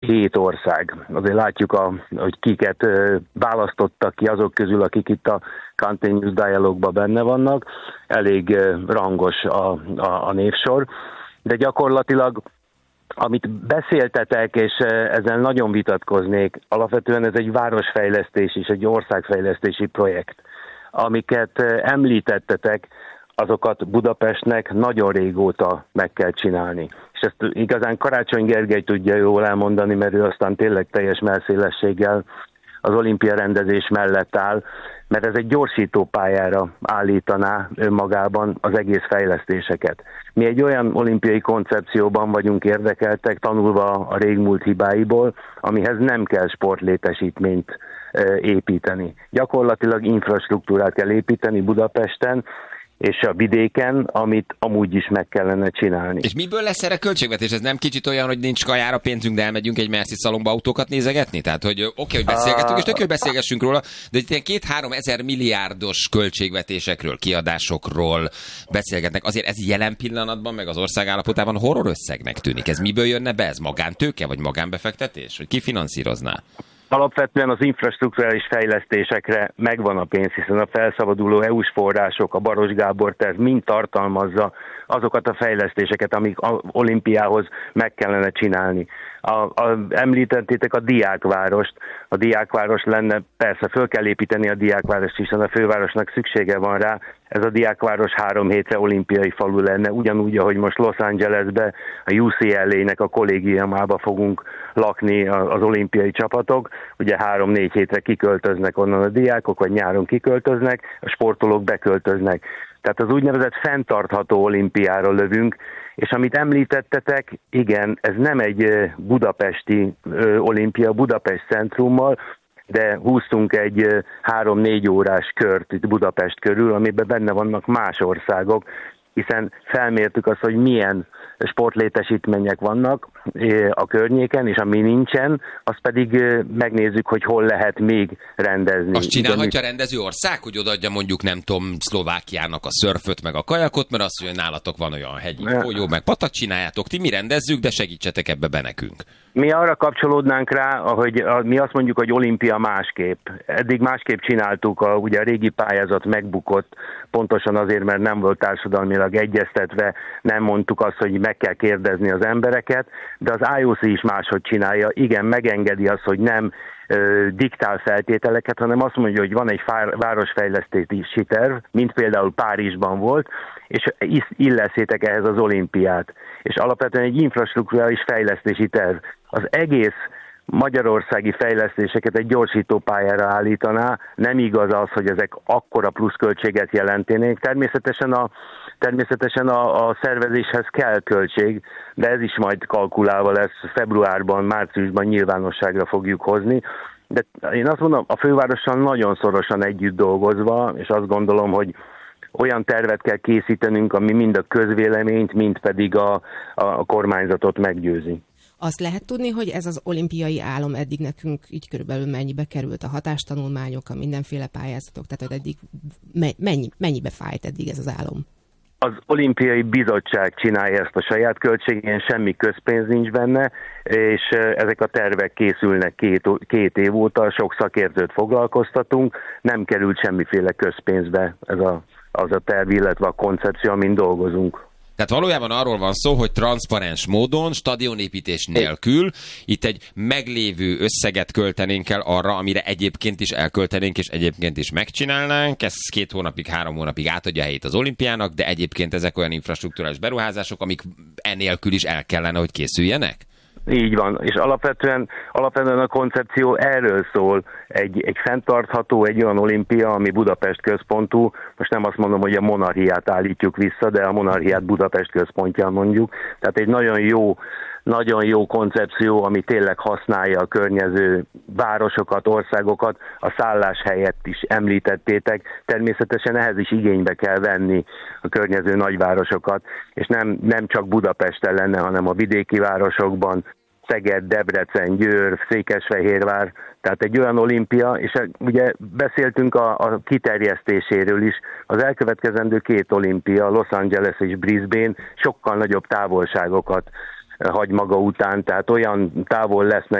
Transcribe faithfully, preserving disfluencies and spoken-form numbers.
hét ország. Azért látjuk, a, hogy kiket választottak ki azok közül, akik itt a Continuous Dialogue-ban benne vannak. Elég rangos a, a, a névsor, de gyakorlatilag amit beszéltetek, és ezzel nagyon vitatkoznék, alapvetően ez egy városfejlesztés és egy országfejlesztési projekt. Amiket említettetek, azokat Budapestnek nagyon régóta meg kell csinálni. És ezt igazán Karácsony Gergely tudja jól elmondani, mert ő aztán tényleg teljes mellszélességgel az olimpia rendezés mellett áll, mert ez egy gyorsító pályára állítaná önmagában az egész fejlesztéseket. Mi egy olyan olimpiai koncepcióban vagyunk érdekeltek, tanulva a régmúlt hibáiból, amihez nem kell sportlétesítményt építeni. Gyakorlatilag infrastruktúrát kell építeni Budapesten, és a vidéken, amit amúgy is meg kellene csinálni. És miből lesz erre költségvetés? Ez nem kicsit olyan, hogy nincs kajára pénzünk, de elmegyünk egy Merci szalomba autókat nézegetni? Tehát, hogy oké, okay, hogy beszélgetünk, és tök jó, hogy beszélgessünk róla, de itt ilyen két-három ezer milliárdos költségvetésekről, kiadásokról beszélgetnek. Azért ez jelen pillanatban, meg az ország állapotában horror összegnek tűnik. Ez miből jönne be? Ez magántőke, vagy magánbefektetés? Hogy ki finanszírozná? Alapvetően az infrastrukturális fejlesztésekre megvan a pénz, hiszen a felszabaduló é u-s források, a Baros Gábor terv mind tartalmazza azokat a fejlesztéseket, amik az olimpiához meg kellene csinálni. A, a, említettétek a diákvárost. A diákváros lenne, persze föl kell építeni a diákvárost, hiszen a fővárosnak szüksége van rá. Ez a diákváros három hétre olimpiai falu lenne, ugyanúgy, ahogy most Los Angelesbe, a u cé el á-nek a kollégiumába fogunk lakni az olimpiai csapatok. Ugye három-négy hétre kiköltöznek onnan a diákok, vagy nyáron kiköltöznek, a sportolók beköltöznek. Tehát az úgynevezett fenntartható olimpiára lövünk, és amit említettetek, igen, ez nem egy budapesti ö, olimpia, Budapest centrummal, de húztunk egy három-négy órás kört itt Budapest körül, amiben benne vannak más országok, hiszen felmértük azt, hogy milyen sportlétesítmények vannak a környéken, és ami nincsen, azt pedig megnézzük, hogy hol lehet még rendezni. Azt csinálhatja a rendező ország, hogy odaadja mondjuk, nem tudom, Szlovákiának a szörföt meg a kajakot, mert azt mondja, hogy nálatok van olyan hegyi folyó, meg patak, csináljátok, ti mi rendezzük, de segítsetek ebbe be nekünk. Mi arra kapcsolódnánk rá, hogy a, mi azt mondjuk, hogy olimpia másképp. Eddig másképp csináltuk, a, ugye a régi pályázat megbukott, pontosan azért, mert nem volt társadalmilag egyeztetve, nem mondtuk azt, hogy meg kell kérdezni az embereket, de az i o cé is máshogy csinálja. Igen, megengedi azt, hogy nem ö, diktál feltételeket, hanem azt mondja, hogy van egy fár, városfejlesztési terv, mint például Párizsban volt, és illeszétek ehhez az olimpiát. És alapvetően egy infrastrukturális fejlesztési terv. Az egész magyarországi fejlesztéseket egy gyorsító pályára állítaná, nem igaz az, hogy ezek akkora pluszköltséget jelentenék. Természetesen a, természetesen a, a szervezéshez kell költség, de ez is majd kalkulálva lesz, februárban, márciusban nyilvánosságra fogjuk hozni. De én azt mondom, a fővárossal nagyon szorosan együtt dolgozva, és azt gondolom, hogy olyan tervet kell készítenünk, ami mind a közvéleményt, mind pedig a, a kormányzatot meggyőzi. Azt lehet tudni, hogy ez az olimpiai álom eddig nekünk így körülbelül mennyibe került, a hatástanulmányok, a mindenféle pályázatok, tehát eddig mennyi, mennyibe fájt eddig ez az álom? Az olimpiai bizottság csinálja ezt a saját költségén, semmi közpénz nincs benne, és ezek a tervek készülnek két, két év óta, sok szakértőt foglalkoztatunk, nem került semmiféle közpénzbe ez a, az a terv, illetve a koncepció, amin dolgozunk. Tehát valójában arról van szó, hogy transzparens módon, stadionépítés nélkül itt egy meglévő összeget költenénk el arra, amire egyébként is elköltenénk, és egyébként is megcsinálnánk. Ez két hónapig, három hónapig átadja a helyét az olimpiának, de egyébként ezek olyan infrastruktúrális beruházások, amik enélkül is el kellene, hogy készüljenek? Így van, és alapvetően, alapvetően a koncepció erről szól, egy, egy fenntartható, egy olyan olimpia, ami Budapest központú, most nem azt mondom, hogy a monarchiát állítjuk vissza, de a monarchiát Budapest központján mondjuk, tehát egy nagyon jó, nagyon jó koncepció, ami tényleg használja a környező városokat, országokat, a szállás helyett is említettétek, természetesen ehhez is igénybe kell venni a környező nagyvárosokat, és nem, nem csak Budapesten lenne, hanem a vidéki városokban, Szeged, Debrecen, Győr, Székesfehérvár, tehát egy olyan olimpia, és ugye beszéltünk a, a kiterjesztéséről is, az elkövetkezendő két olimpia, Los Angeles és Brisbane sokkal nagyobb távolságokat hagy maga után, tehát olyan távol lesznek,